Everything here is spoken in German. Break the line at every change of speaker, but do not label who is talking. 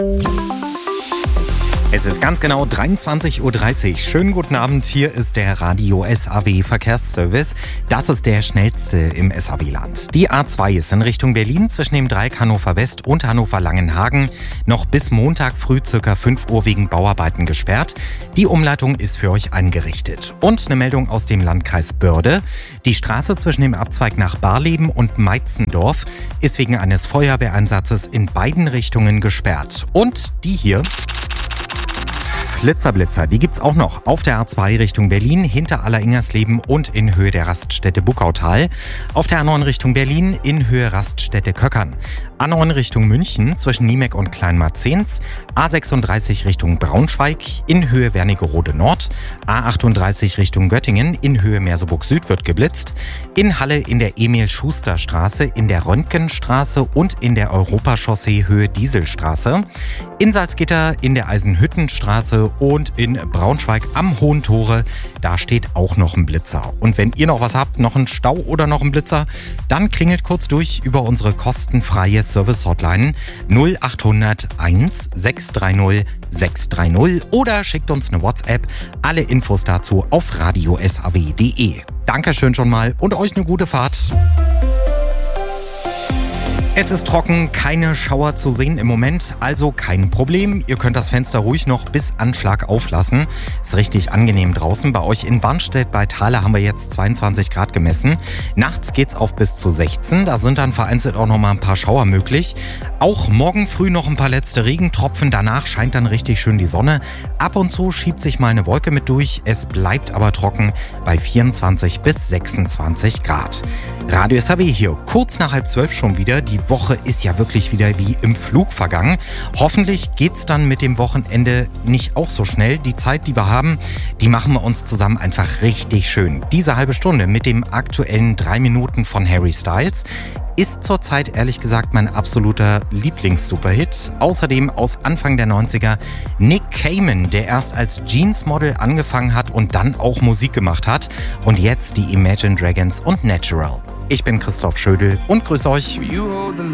Es ist ganz genau 23:30 Uhr. Schönen guten Abend, hier ist der Radio SAW Verkehrsservice. Das ist der schnellste im SAW-Land. Die A2 ist in Richtung Berlin zwischen dem Dreieck Hannover West und Hannover-Langenhagen noch bis Montag früh ca. 5 Uhr wegen Bauarbeiten gesperrt. Die Umleitung ist für euch eingerichtet. Und eine Meldung aus dem Landkreis Börde. Die Straße zwischen dem Abzweig nach Barleben und Meitzendorf ist wegen eines Feuerwehreinsatzes in beiden Richtungen gesperrt. Und die hier... Blitzer, die gibt's auch noch auf der A2 Richtung Berlin, hinter Alleringersleben und in Höhe der Raststätte Buckautal. Auf der A9 Richtung Berlin in Höhe Raststätte Köckern. A9 Richtung München zwischen Niemeck und Kleinmarzens. A36 Richtung Braunschweig in Höhe Wernigerode Nord. A38 Richtung Göttingen in Höhe Merseburg Süd wird geblitzt. In Halle in der Emil-Schuster-Straße, in der Röntgenstraße und in der Europachaussee Höhe Dieselstraße. In Salzgitter in der Eisenhüttenstraße und in Braunschweig am Hohen Tore, da steht auch noch ein Blitzer. Und wenn ihr noch was habt, noch einen Stau oder noch einen Blitzer, dann klingelt kurz durch über unsere kostenfreie Service-Hotline 0800 1 630 630 oder schickt uns eine WhatsApp. Alle Infos dazu auf radiosaw.de. Dankeschön schon mal und euch eine gute Fahrt. Es ist trocken, keine Schauer zu sehen im Moment, also kein Problem. Ihr könnt das Fenster ruhig noch bis Anschlag auflassen. Ist richtig angenehm draußen. Bei euch in Warnstedt bei Thale haben wir jetzt 22 Grad gemessen. Nachts geht's auf bis zu 16. Da sind dann vereinzelt auch noch mal ein paar Schauer möglich. Auch morgen früh noch ein paar letzte Regentropfen. Danach scheint dann richtig schön die Sonne. Ab und zu schiebt sich mal eine Wolke mit durch. Es bleibt aber trocken bei 24 bis 26 Grad. Radio SAW hier, kurz nach 11:30 schon wieder. Die Woche ist ja wirklich wieder wie im Flug vergangen. Hoffentlich geht's dann mit dem Wochenende nicht auch so schnell. Die Zeit, die wir haben, die machen wir uns zusammen einfach richtig schön. Diese halbe Stunde mit dem aktuellen 3 Minuten von Harry Styles ist zurzeit ehrlich gesagt mein absoluter Lieblings-Superhit. Außerdem aus Anfang der 90er Nick Cayman, der erst als Jeans-Model angefangen hat und dann auch Musik gemacht hat. Und jetzt die Imagine Dragons und Natural. Ich bin Christoph Schödel und grüße euch.